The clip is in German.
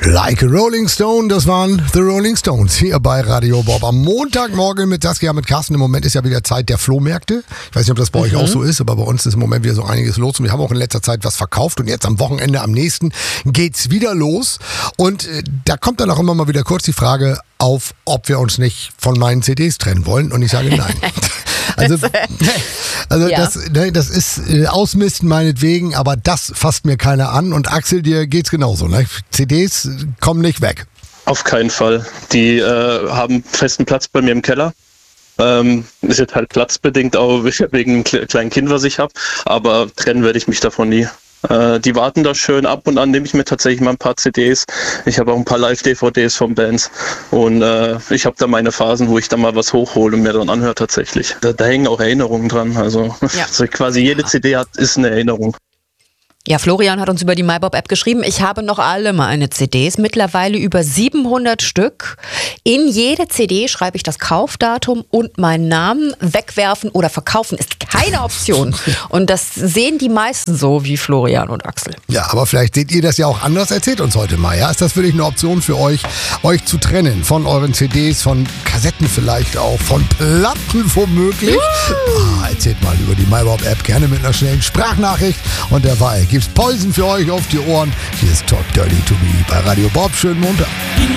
Like a Rolling Stone, das waren The Rolling Stones hier bei Radio Bob. Am Montagmorgen mit Saskia, mit Carsten. Im Moment ist ja wieder Zeit der Flohmärkte. Ich weiß nicht, ob das bei euch auch so ist, aber bei uns ist im Moment wieder so einiges los. Und wir haben auch in letzter Zeit was verkauft. Und jetzt am Wochenende, am nächsten, geht's wieder los. Und da kommt dann auch immer mal wieder kurz die Frage auf, ob wir uns nicht von meinen CDs trennen wollen. Und ich sage nein. Ja. Das ist Ausmisten meinetwegen, aber das fasst mir keiner an. Und Axel, dir geht's genauso, ne? CDs kommen nicht weg. Auf keinen Fall. Die haben festen Platz bei mir im Keller. Ist jetzt halt platzbedingt, auch wegen einem kleinen Kind, was ich habe. Aber trennen werde ich mich davon nie. Die warten da schön, ab und an nehme ich mir tatsächlich mal ein paar CDs. Ich habe auch ein paar Live-DVDs von Bands und ich habe da meine Phasen, wo ich da mal was hochhole und mir dann anhöre tatsächlich. Da hängen auch Erinnerungen dran, also quasi jede CD ist eine Erinnerung. Ja, Florian hat uns über die MyBob-App geschrieben, ich habe noch alle meine CDs, mittlerweile über 700 Stück. In jede CD schreibe ich das Kaufdatum und meinen Namen. Wegwerfen oder verkaufen ist keine Option. Und das sehen die meisten so wie Florian und Axel. Ja, aber vielleicht seht ihr das ja auch anders. Erzählt uns heute mal, ja? Ist das wirklich eine Option für euch zu trennen von euren CDs, von Kassetten vielleicht auch, von Platten womöglich? Erzählt mal über die MyBob-App, gerne mit einer schnellen Sprachnachricht. Und derweil gibt's Poison für euch auf die Ohren. Hier ist Talk Dirty to Me bei Radio Bob. Schönen Montag.